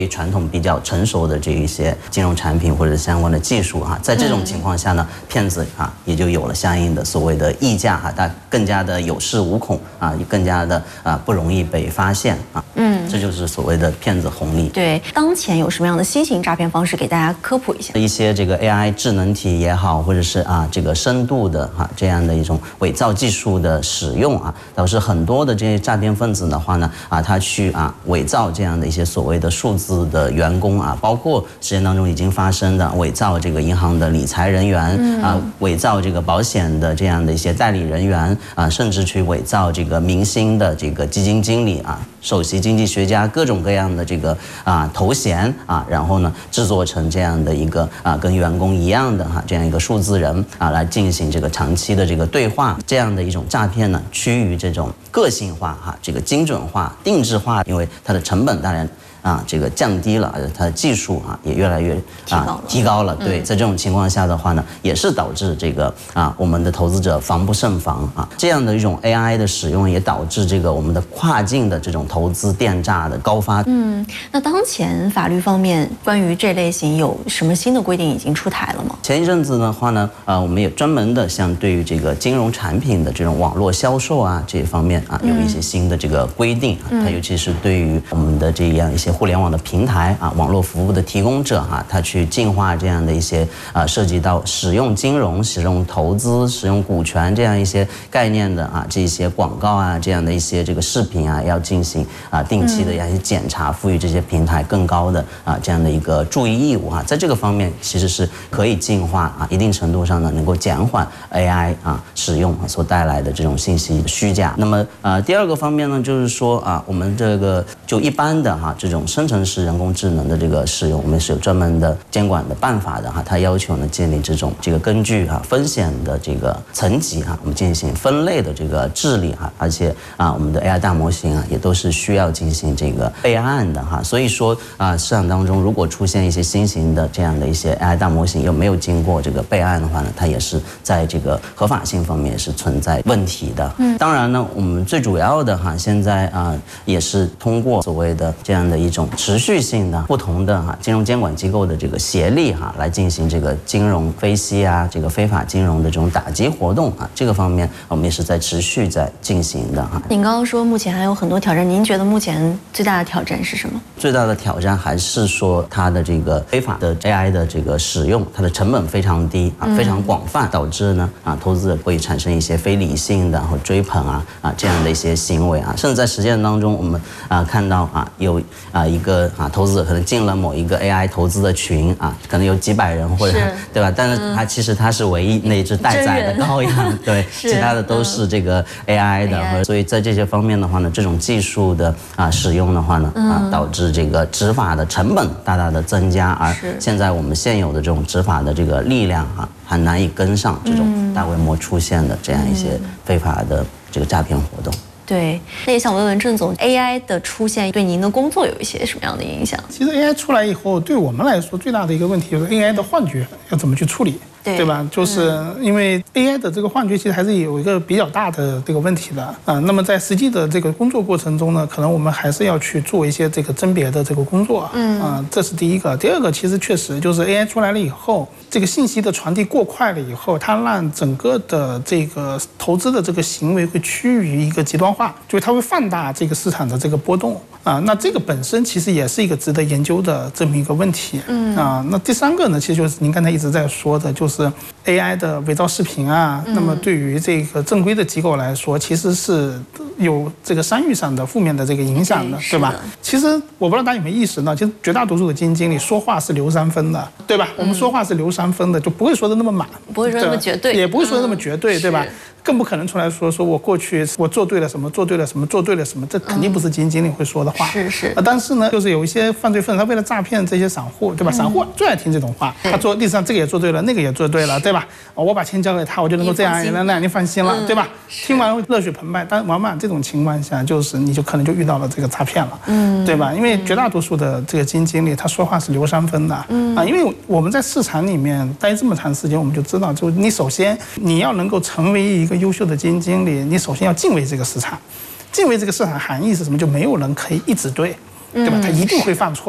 传统比较成熟的这一些金融产品或者相关的技术在这种情况下呢，骗子也就有了相应的所谓的溢价它更加的有恃无恐更加的不容易被发现这就是所谓的骗子红利。 对，当前有什么样的新型诈骗方式给大家科普一下？ 一些这个 AI 智能体也好，或者是这个深度的这样的一种伪造技术的使用导致很多的这些诈骗分子的话呢他去伪造这样的一些所谓的数字的员工包括实践当中已经发生的伪造这个银行的理财人员伪造这个保险的这样的一些代理人员甚至去伪造这个明星的这个基金经理首席经济学家各种各样的这个头衔然后呢制作成这样的一个跟员工一样的这样一个数字人来进行这个长期的这个对话，这样的一种诈骗呢趋于这种个性化这个精准化定制化，因为它的成本当然这个降低了，它的技术也越来越提高了。对，在这种情况下的话呢，也是导致这个我们的投资者防不胜防这样的一种 AI 的使用，也导致这个我们的跨境的这种投资电诈的高发。 那当前法律方面关于这类型有什么新的规定已经出台了吗？ 前一阵子的话呢，我们也专门的像对于这个金融产品的这种网络销售这一方面有一些新的这个规定它尤其是对于我们的这样一些互联网的平台网络服务的提供者它去净化这样的一些涉及到使用金融、使用投资、使用股权这样一些概念的这些广告这样的一些这个视频要进行定期的一些检查，赋予这些平台更高的这样的一个注意义务在这个方面其实是可以净化一定程度上呢能够减缓 AI 使用所带来的这种信息虚假。那么第二个方面呢，就是说我们这个就一般的这种生成式人工智能的这个使用，我们是有专门的监管的办法的它要求呢建立这种根据风险的这个层级我们进行分类的这个治理而且我们的 AI 大模型也都是需要进行这个备案的所以说市场当中如果出现一些新型的这样的一些 AI 大模型又没有经过这个备案的话呢，它也是在这个合法性方面是存在问题的。当然呢，我们最主要的现在也是通过所谓的这样的一种持续性的不同的金融监管机构的这个协力来进行这个金融分析这个非法金融的这种打击活动这个方面我们也是在持续在进行的您刚刚说目前还有很多挑战，您觉得目前最大的挑战是什么？ 最大的挑战还是说它的这个非法的 AI 的这个使用，它的成本非常低非常广泛，导致呢投资者会产生一些非理性的或追捧这样的一些行为甚至在实践当中我们看到有一个投资者可能进了某一个 AI 投资的群可能有几百人或者对吧？但是其实它是唯一那只待宰的羔羊，对，其他的都是这个 AI 的，所以在这些方面的话呢，这种技术的使用的话呢导致这个执法的成本大大的增加，而现在我们现有的这种执法的这个力量还难以跟上这种大规模出现的这样一些非法的这个诈骗活动。 对，那也想问问郑总 ，AI 的出现对您的工作有一些什么样的影响？ 其实 AI 出来以后，对我们来说最大的一个问题就是 AI 的幻觉要怎么去处理。对吧？就是因为 AI 的这个幻觉其实还是有一个比较大的这个问题的那么在实际的这个工作过程中呢，可能我们还是要去做一些这个甄别的这个工作这是第一个。第二个，其实确实就是 AI 出来了以后，这个信息的传递过快了以后，它让整个的这个投资的这个行为会趋于一个极端化，就是它会放大这个市场的这个波动那这个本身其实也是一个值得研究的这么一个问题那第三个呢，其实就是您刚才一直在说的，就是 AI 的伪造视频那么对于这个正规的机构来说，其实是有这个商誉上的负面的这个影响的，对吧？其实我不知道大家有没有意识到，其实绝大多数的基金经理说话是留3分的，对吧？我们说话是留3分的，就不会说的那么满， 不会说那么绝对， 也不会说的那么绝对，对吧？更不可能出来说我过去我做对了什么，做对了什么，做对了什么，这肯定不是基金经理会说的话。 是。 但是呢，就是有一些犯罪分子，他为了诈骗这些散户，对吧？散户最爱听这种话，他做历史上这个也做对了，那个也做对了，对吧？我把钱交给他，我就能够这样那样，你放心了，对吧？听完热血澎湃，但往往这种情况下，就是你就可能就遇到了这个诈骗了，对吧？因为绝大多数的这个基金经理，他说话是留3分的，因为我们在市场里面待这么长时间，我们就知道，就你首先你要能够成为一个优秀的基金经理，你首先要敬畏这个市场。敬畏这个市场含义是什么？就没有人可以一直对，对吧？他一定会犯错了。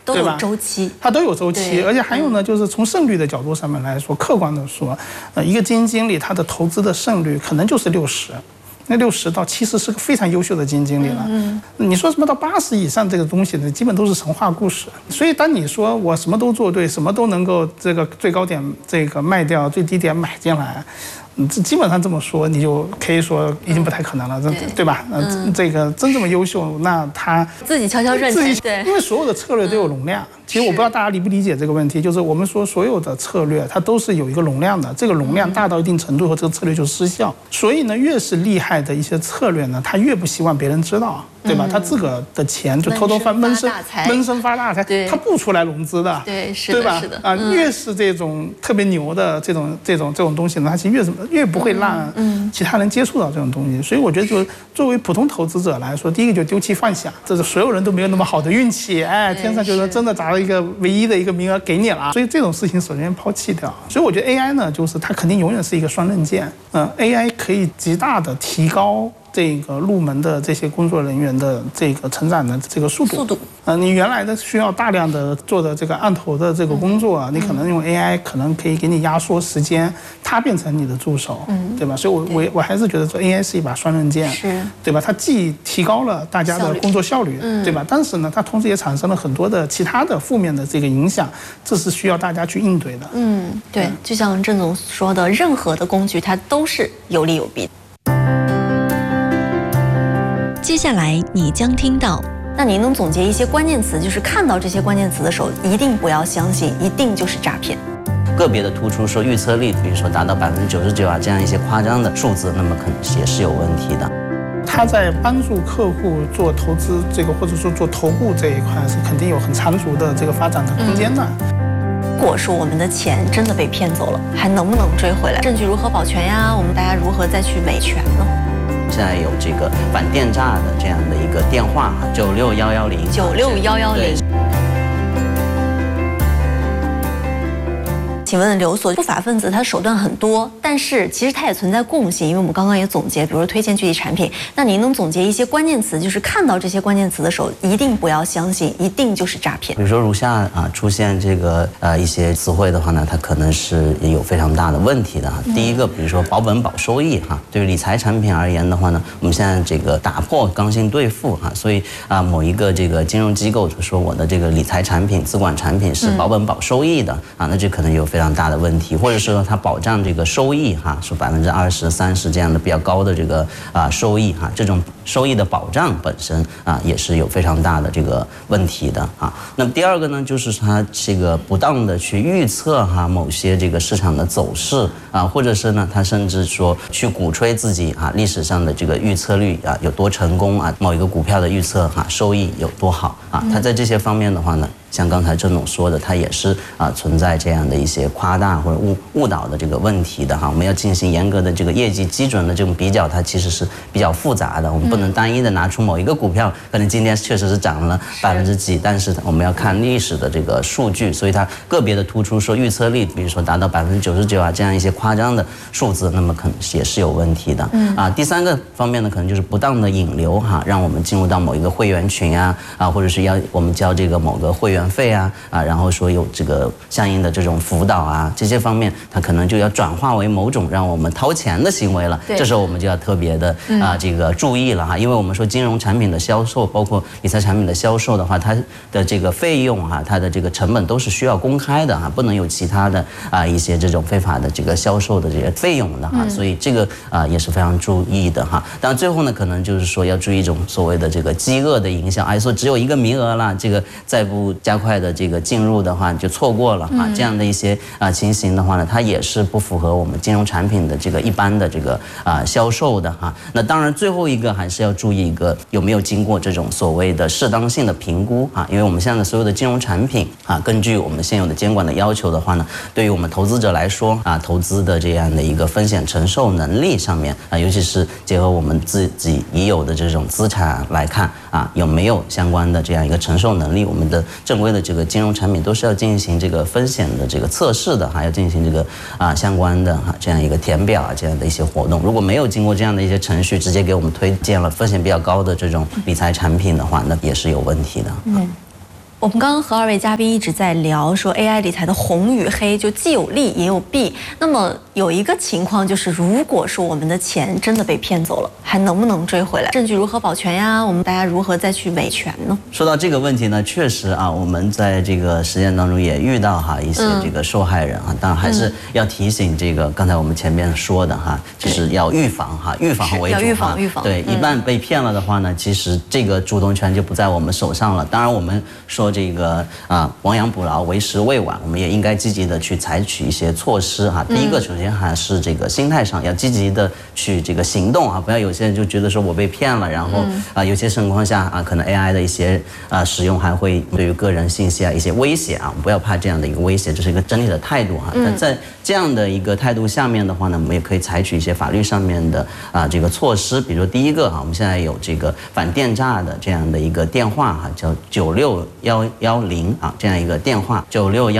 都有周期， 它都有周期，而且还有呢，就是从胜率的角度上面来说，客观的说，一个基金经理他的投资的胜率可能就是60%。那60到70是个非常优秀的基金经理了。你说什么到80以上这个东西呢，基本都是神话故事。所以当你说我什么都做对，什么都能够这个最高点这个卖掉，最低点买进来，基本上这么说，你就可以说已经不太可能了，对吧？这个真这么优秀，那他自己悄悄赚钱，对， 因为所有的策略都有容量。其实我不知道大家理不理解这个问题，就是我们说所有的策略它都是有一个容量的，这个容量大到一定程度后，这个策略就失效。所以呢，越是厉害的一些策略呢，他越不希望别人知道，对吧？他自个的钱就偷偷闷声发大财，他不出来融资的， 对，是的， 对吧？啊，越是这种特别牛的这种东西呢，它其实越不会让其他人接触到这种东西。所以我觉得，就作为普通投资者来说，第一个就丢弃幻想，这是所有人都没有那么好的运气，哎，天上就是真的砸了一个唯一的一个名额给你了，所以这种事情首先抛弃掉。所以我觉得 AI 呢，就是它肯定永远是一个双刃剑。AI 可以极大的提高这个入门的这些工作人员的这个成长的这个速度。你原来的需要大量的做的这个案头的这个工作，你可能用 AI 可能可以给你压缩时间，它变成你的助手，对吧？所以我还是觉得说 AI 是一把双刃剑，对吧？它既提高了大家的工作效率，对吧？但是呢，它同时也产生了很多的其他的负面的这个影响，这是需要大家去应对的。 对，就像郑总说的，任何的工具它都是有利有弊。 接下来你将听到， 那您能总结一些关键词，就是看到这些关键词的时候，一定不要相信，一定就是诈骗。 个别的突出说预测力，比如说达到99%啊这样一些夸张的数字，那么可能也是有问题的。 他在帮助客户做投资这个，或者说做投顾这一块，是肯定有很长足的这个发展的空间的。 如果说我们的钱真的被骗走了，还能不能追回来？证据如何保全呀？我们大家如何再去维权呢？ 现在有这个反电诈的这样的一个电话96110。 请问刘所，不法分子他手段很多，但是其实它也存在共性，因为我们刚刚也总结，比如说推荐具体产品，那您能总结一些关键词，就是看到这些关键词的时候，一定不要相信，一定就是诈骗。 比如说如下出现这个一些词汇的话呢，它可能是有非常大的问题的。第一个，比如说保本保收益对于理财产品而言的话呢，我们现在这个打破刚性兑付所以某一个这个金融机构就说我的这个理财产品、资管产品是保本保收益的那这可能有非常大的问题，或者说它保障这个收益是20%、30%这样的比较高的这个收益这种收益的保障本身也是有非常大的这个问题的那么第二个呢，就是它这个不当的去预测某些这个市场的走势或者是呢，它甚至说去鼓吹自己历史上的这个预测率有多成功某一个股票的预测收益有多好它在这些方面的话呢，像刚才郑总说的，它也是存在这样的一些夸大或者误导的这个问题的我们要进行严格的这个业绩基准的这种比较，它其实是比较复杂的。我们不能单一的拿出某一个股票，可能今天确实是涨了几%，但是我们要看历史的这个数据，所以它个别的突出说预测力，比如说达到99%这样一些夸张的数字，那么可能也是有问题的。第三个方面呢，可能就是不当的引流让我们进入到某一个会员群或者是要我们交这个某个会员费然后说有这个相应的这种辅导这些方面，它可能就要转化为某种让我们掏钱的行为了。这时候我们就要特别的这个注意了因为我们说金融产品的销售，包括理财产品的销售的话，它的这个费用它的这个成本都是需要公开的不能有其他的一些这种非法的这个销售的这些费用的所以这个也是非常注意的当然最后呢，可能就是说要注意一种所谓的这个饥饿的影响说只有一个名额了，这个再不加快的这个进入的话就错过了这样的一些情形的话呢，它也是不符合我们金融产品的这个一般的这个销售的那当然最后一个还是要注意一个有没有经过这种所谓的适当性的评估因为我们现在所有的金融产品根据我们现有的监管的要求的话呢，对于我们投资者来说投资的这样的一个风险承受能力上面尤其是结合我们自己已有的这种资产来看有没有相关的这样一个承受能力，我们的正规的这个金融产品都是要进行这个风险的这个测试的要进行这个相关的这样一个填表这样的一些活动。如果没有经过这样的一些程序，直接给我们推荐了风险比较高的这种理财产品的话，那也是有问题的。 我们刚刚和2位嘉宾一直在聊说 AI 理财的红与黑，就既有利也有弊。那么有一个情况就是，如果说我们的钱真的被骗走了，还能不能追回来？证据如何保全呀？我们大家如何再去维权呢？ 说到这个问题呢，确实啊，我们在这个实践当中也遇到一些这个受害人当然还是要提醒这个刚才我们前面说的就是要预防预防为主要预防。 对，一旦被骗了的话呢，其实这个主动权就不在我们手上了。当然我们说这个亡羊补牢，为时未晚，我们也应该积极的去采取一些措施第一个，首先还是这个心态上要积极的去这个行动不要有些人就觉得说我被骗了，然后有些情况下可能 AI 的一些使用还会对于个人信息一些威胁我们不要怕这样的一个威胁，这是一个整体的态度那在这样的一个态度下面的话呢，我们也可以采取一些法律上面的这个措施，比如第一个我们现在有这个反电诈的这样的一个电话叫96110这样一个电话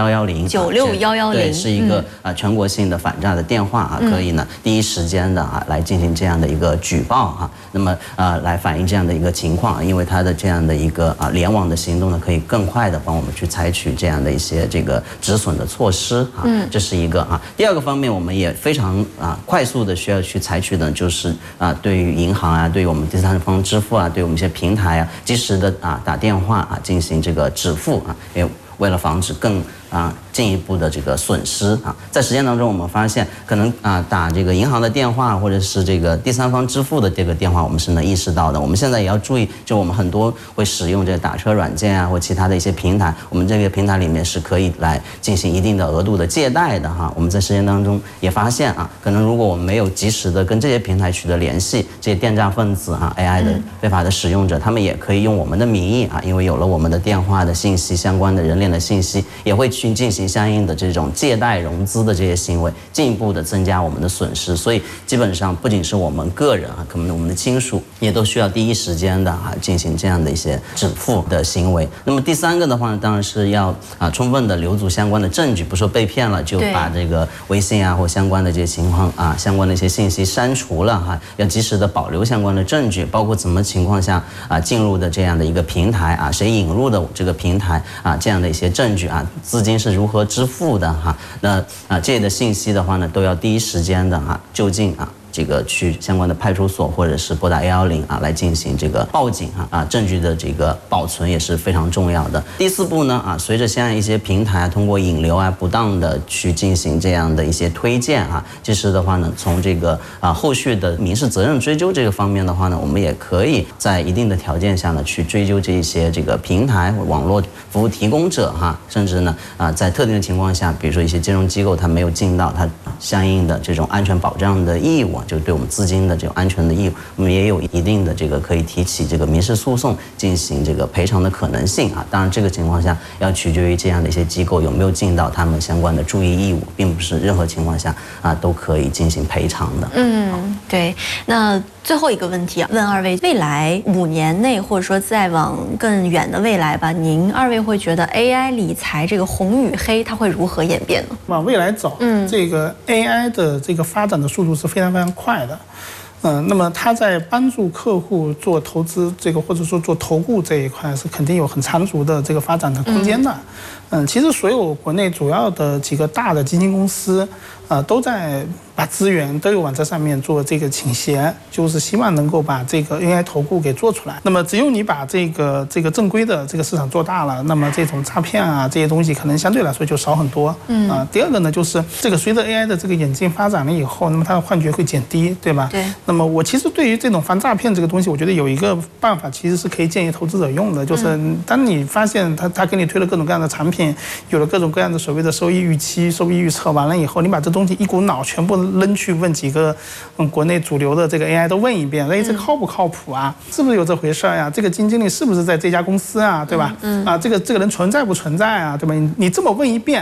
96110，对，是一个全国性的反诈的电话可以呢第一时间的来进行这样的一个举报那么来反映这样的一个情况，因为它的这样的一个联网的行动呢，可以更快的帮我们去采取这样的一些这个止损的措施这是一个第二个方面，我们也非常快速的需要去采取的就是对于银行对于我们第三方支付对于我们一些平台及时的打电话进行这个止付因为为了防止更进一步的这个损失在实践当中我们发现可能打这个银行的电话或者是这个第三方支付的这个电话我们是能意识到的。我们现在也要注意，就我们很多会使用这个打车软件或其他的一些平台，我们这个平台里面是可以来进行一定的额度的借贷的我们在实践当中也发现可能如果我们没有及时的跟这些平台取得联系，这些电诈分子AI 的非法的使用者他们也可以用我们的名义因为有了我们的电话的信息，相关的人脸的信息，也会去进行相应的这种借贷融资的这些行为，进一步的增加我们的损失。所以基本上不仅是我们个人可能我们的亲属也都需要第一时间的进行这样的一些止付的行为。那么第三个的话呢，当然是要充分的留足相关的证据，不是说被骗了就把这个微信或相关的这些情况相关的一些信息删除了要及时的保留相关的证据，包括怎么情况下进入的这样的一个平台谁引入的这个平台这样的一些证据资金是如何支付的那这些的信息的话呢，都要第一时间的就近这个去相关的派出所或者是拨打110来进行这个报警证据的这个保存也是非常重要的。第四步呢随着现在一些平台通过引流不当的去进行这样的一些推荐其实的话呢，从这个后续的民事责任追究这个方面的话呢，我们也可以在一定的条件下呢去追究这些这个平台网络服务提供者甚至呢在特定的情况下，比如说一些金融机构它没有尽到它相应的这种安全保障的义务就对我们资金的这种安全的义务，我们也有一定的这个可以提起这个民事诉讼进行这个赔偿的可能性当然这个情况下要取决于这样的一些机构有没有尽到他们相关的注意义务，并不是任何情况下都可以进行赔偿的。 对。那最后一个问题问二位，未来5年内或者说再往更远的未来吧，您二位会觉得 AI 理财这个红与黑它会如何演变呢？ 往未来走这个 AI 的这个发展的速度是非常非常快的那么它在帮助客户做投资这个或者说做投顾这一块是肯定有很长足的这个发展的空间的其实所有国内主要的几个大的基金公司都在把资源都有往这上面做这个倾斜，就是希望能够把这个 AI 投顾给做出来。那么只有你把这个正规的这个市场做大了，那么这种诈骗这些东西可能相对来说就少很多。第二个呢，就是这个随着 AI 的这个演进发展了以后，那么它的幻觉会减低，对吧？ 对。 那么我其实对于这种防诈骗这个东西，我觉得有一个办法其实是可以建议投资者用的，就是当你发现他给你推了各种各样的产品，有了各种各样的所谓的收益预期、收益预测，完了以后，你把这东西一股脑全部扔去问几个国内主流的这个 AI 都问一遍，这靠不靠谱啊？是不是有这回事呀？这个基金经理是不是在这家公司啊？对吧？这个人存在不存在啊？对吧？你这么问一遍。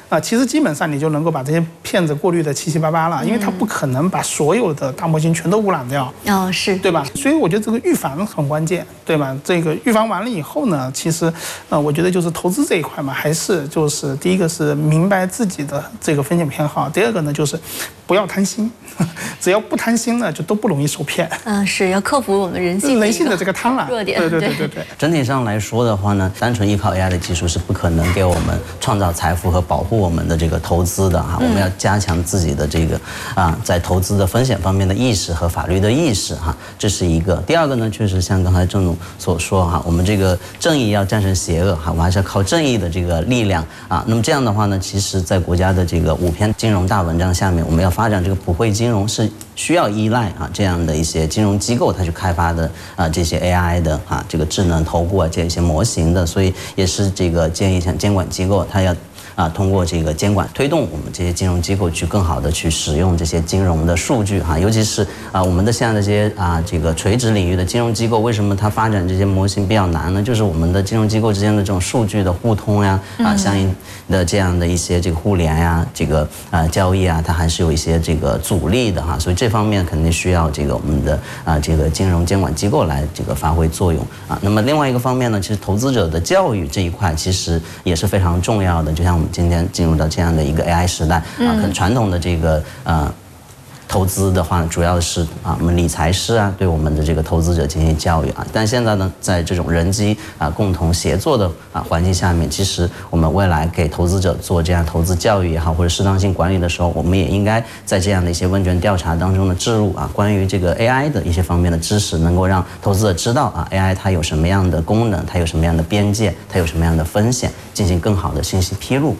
其实基本上你就能够把这些骗子过滤的七七八八了，因为它不可能把所有的大模型全都污染掉， 是对吧？所以我觉得这个预防很关键，对吧？这个预防完了以后呢，其实我觉得就是投资这一块嘛，还是就是第一个是明白自己的这个风险偏好，第二个呢就是不要贪心，只要不贪心呢，就都不容易受骗。 是要克服我们人性的这个贪婪弱点。 对。 整体上来说的话呢，单纯依靠 AI 的技术是不可能给我们创造财富和保护我们的这个投资的哈。我们要加强自己的这个在投资的风险方面的意识和法律的意识哈，这是一个。第二个呢，确实像刚才郑总所说哈，我们这个正义要战胜邪恶哈，我们还是要靠正义的这个力量啊。那么这样的话呢，其实在国家的这个5篇金融大文章下面，我们要发展这个普惠金融是需要依赖这样的一些金融机构它去开发的这些 AI 的这个智能投顾这些模型的，所以也是这个建议像监管机构它要通过这个监管推动我们这些金融机构去更好的去使用这些金融的数据尤其是我们的现在的这些这个垂直领域的金融机构，为什么它发展这些模型比较难呢？就是我们的金融机构之间的这种数据的互通呀相应的这样的一些这个互联呀这个交易它还是有一些这个阻力的所以这方面肯定需要这个我们的这个金融监管机构来这个发挥作用那么另外一个方面呢，其实投资者的教育这一块其实也是非常重要的，就像我们今天进入到这样的一个 AI 时代可能传统的这个投资的话，主要是我们理财师对我们的这个投资者进行教育但现在呢，在这种人机共同协作的环境下面，其实我们未来给投资者做这样投资教育也好，或者适当性管理的时候，我们也应该在这样的一些问卷调查当中的置入关于这个 AI 的一些方面的知识，能够让投资者知道AI 它有什么样的功能，它有什么样的边界，它有什么样的风险，进行更好的信息披露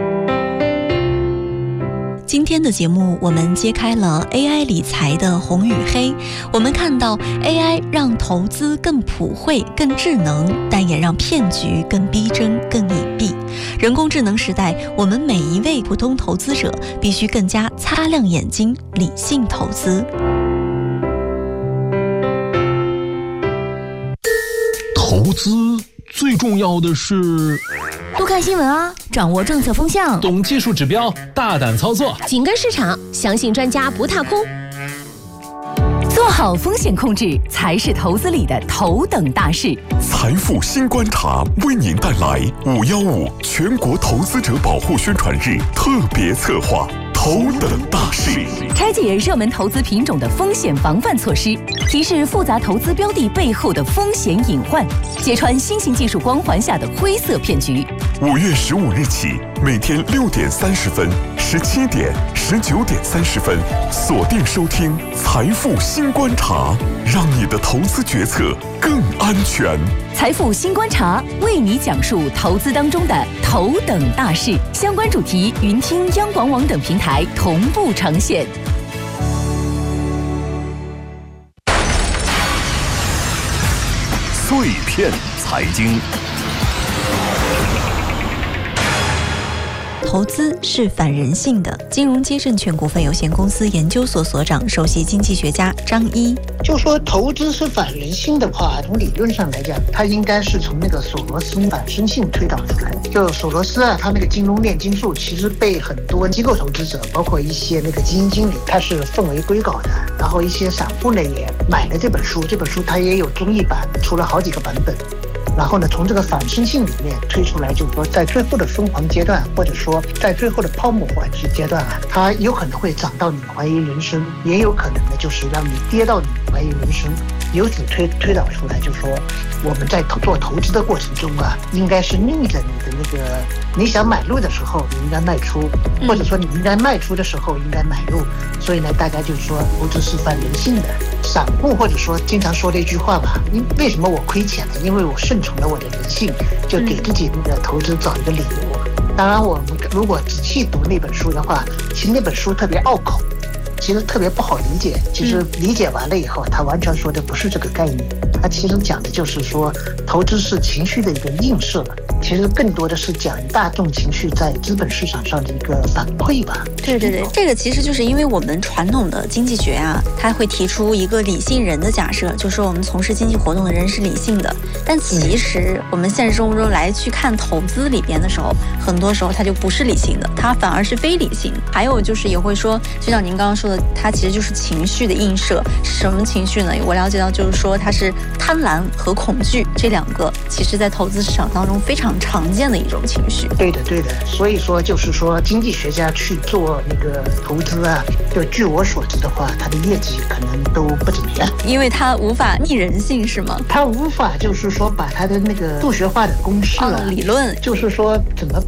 今天的节目，我们揭开了 AI 理财的红与黑。我们看到 AI 让投资更普惠、更智能，但也让骗局更逼真、更隐蔽。人工智能时代，我们每一位普通投资者必须更加擦亮眼睛，理性投资。 投资最重要的是多看新闻掌握政策风向， 懂技术指标，大胆操作， 紧跟市场，相信专家不踏空。做好风险控制才是投资里的头等大事。 财富新观察为您带来515全国投资者保护宣传日特别策划头等大事， 拆解热门投资品种的风险防范措施，提示复杂投资标的背后的风险隐患，揭穿新型技术光环下的灰色骗局。 5月15日起，每天6点30分、17点、19点30分，锁定收听财富新观察，让你的投资决策更安全。 财富新观察为你讲述投资当中的头等大事，相关主题云听央广网等平台同步呈现。 碎片财经。 投资是反人性的。金融街证券股份有限公司研究所所长、首席经济学家张一就说投资是反人性的话，从理论上来讲，它应该是从那个索罗斯反身性推导出来的。就索罗斯他那个金融炼金术，其实被很多机构投资者，包括一些那个基金经理，他是奉为圭臬的。然后一些散户呢也买了这本书，这本书它也有中译版，出了好几个版本。然后呢，从这个反身性里面推出来，就是说在最后的疯狂阶段，或者说在最后的泡沫化阶段它有可能会涨到你怀疑人生，也有可能呢就是让你跌到你怀疑人生。由此推导出来，就是说我们在做投资的过程中应该是逆着你的那个你想买入的时候你应该卖出，或者说你应该卖出的时候应该买入。所以呢，大家就是说投资是反人性的。散户或者说经常说的一句话为什么我亏钱呢？因为我顺从了我的人性，就给自己那个投资找一个理由。当然我们如果仔细读那本书的话，其实那本书特别拗口，其实特别不好理解。其实理解完了以后，他完全说的不是这个概念。 它其实讲的就是说，投资是情绪的一个映射，其实更多的是讲大众情绪在资本市场上的一个反馈吧。 对，这个其实就是因为我们传统的经济学啊，它会提出一个理性人的假设，就是说我们从事经济活动的人是理性的，但其实我们现实生活中来去看投资里边的时候，很多时候它就不是理性的，它反而是非理性。还有就是也会说，就像您刚刚说的，它其实就是情绪的映射。什么情绪呢？我了解到就是说它是贪婪和恐惧这两个，其实在投资市场当中非常常见的一种情绪。 对的。所以说就是说，经济学家去做那个投资啊，就据我所知的话，他的业绩可能都不怎么样， 因为他无法逆人性，是吗？ 他无法就是说把他的那个数学化的公式啊、 理论， 就是说怎么